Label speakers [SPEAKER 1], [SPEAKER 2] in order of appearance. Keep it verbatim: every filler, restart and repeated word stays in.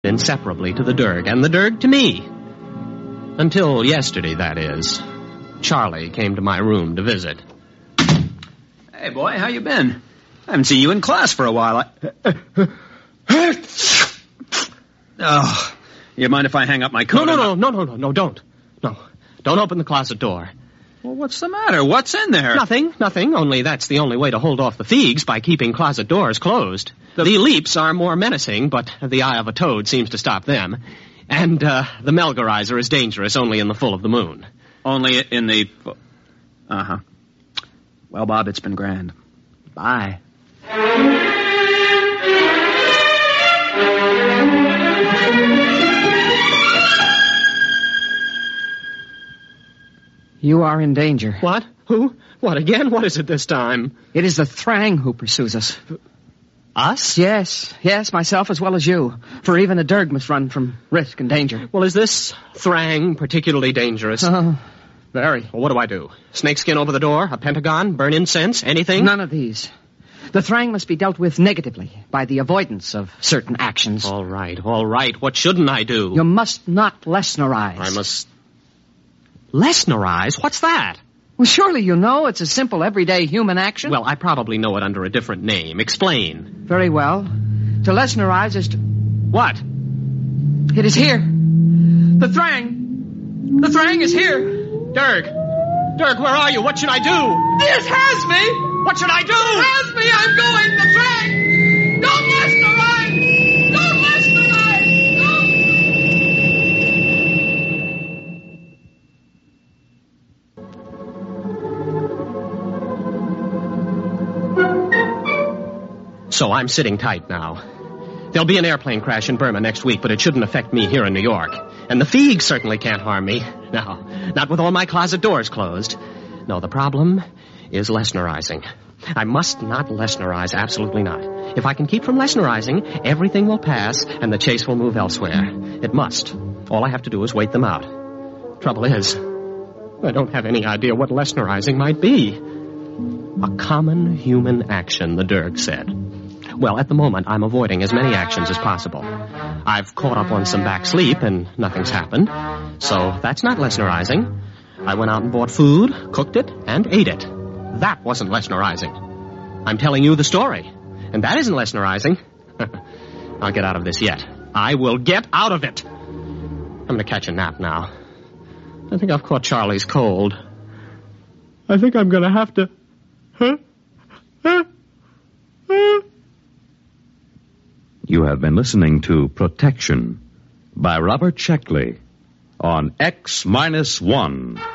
[SPEAKER 1] inseparably to the Derg, and the Derg to me. Until yesterday, that is. Charlie came to my room to visit.
[SPEAKER 2] Hey, boy, how you been? I haven't seen you in class for a while. I... oh, you mind if I hang up my coat?
[SPEAKER 1] No, no, no, no, no, no, no, don't. No, don't open the closet door.
[SPEAKER 2] Well, what's the matter? What's in there?
[SPEAKER 1] Nothing, nothing, only that's the only way to hold off the Feegs, by keeping closet doors closed. The, the Leaps are more menacing, but the eye of a toad seems to stop them. And, uh, the Melgarizer is dangerous only in the full of the moon.
[SPEAKER 2] Only in the... Uh-huh. Well, Bob, it's been grand. Bye.
[SPEAKER 3] You are in danger.
[SPEAKER 1] What? Who? What again? What is it this time?
[SPEAKER 3] It is the Thrang who pursues us.
[SPEAKER 1] Us?
[SPEAKER 3] Yes, yes, myself as well as you. For even a Derg must run from risk and danger.
[SPEAKER 1] Well, is this Thrang particularly dangerous?
[SPEAKER 3] Oh, very.
[SPEAKER 1] Well, what do I do? Snakeskin over the door? A pentagon? Burn incense? Anything?
[SPEAKER 3] None of these. The Thrang must be dealt with negatively by the avoidance of certain actions.
[SPEAKER 1] All right, all right. What shouldn't I do?
[SPEAKER 3] You must not Lesnerize.
[SPEAKER 1] I must... Lesnerize? What's that?
[SPEAKER 3] Well, surely you know it's a simple, everyday human action.
[SPEAKER 1] Well, I probably know it under a different name. Explain.
[SPEAKER 3] Very well. To Lesnerize is to...
[SPEAKER 1] What?
[SPEAKER 3] It is here. The Thrang. The Thrang is here.
[SPEAKER 1] Derg. Derg, where are you? What should I do?
[SPEAKER 3] It has me.
[SPEAKER 1] What should I do?
[SPEAKER 3] It has me. I'm going. The Thrang. Don't Lesnerize. Don't Lesnerize.
[SPEAKER 1] Don't. So I'm sitting tight now. There'll be an airplane crash in Burma next week, but it shouldn't affect me here in New York. And the Feegs certainly can't harm me. No, not with all my closet doors closed. No, the problem is Lesnerizing. I must not Lesnerize, absolutely not. If I can keep from Lesnerizing, everything will pass and the chase will move elsewhere. It must. All I have to do is wait them out. Trouble is, I don't have any idea what Lesnerizing might be. A common human action, the Derg said. Well, at the moment, I'm avoiding as many actions as possible. I've caught up on some back sleep, and nothing's happened. So that's not Lesnerizing. I went out and bought food, cooked it, and ate it. That wasn't Lesnerizing. I'm telling you the story, and that isn't Lesnerizing. I'll get out of this yet. I will get out of it. I'm going to catch a nap now. I think I've caught Charlie's cold. I think I'm going to have to... Huh? Huh? Huh?
[SPEAKER 4] You have been listening to Protection by Robert Sheckley on X minus one.